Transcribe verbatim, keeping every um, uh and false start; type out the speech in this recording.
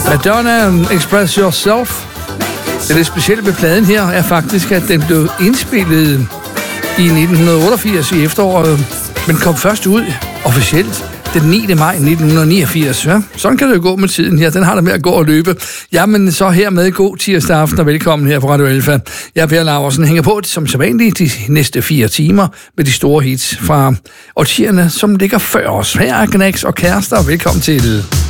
Madonna, Express Yourself. Det lidt specielle ved pladen her er faktisk, at den blev indspillet i nitten otteogfirs i efteråret, men kom først ud officielt den niende maj nitten niogfirs. Ja, sådan kan det jo gå med tiden her. Den har der med at gå og løbe. Jamen, så hermed god tirsdag aften og velkommen her på Radio Alfa. Jeg er Per Laursen, hænger på som sædvanligt de næste fire timer med de store hits fra årtierne, som ligger før os. Her er Gnags og Kærester. Velkommen til.